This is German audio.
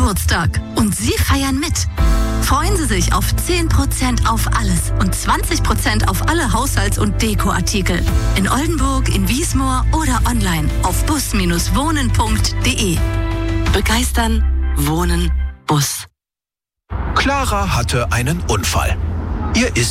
Geburtstag und Sie feiern mit. Freuen Sie sich auf 10% auf alles und 20% auf alle Haushalts- und Dekoartikel. In Oldenburg, in Wiesmoor oder online auf bus-wohnen.de. Begeistern, wohnen, Bus. Clara hatte einen Unfall. Ihr ist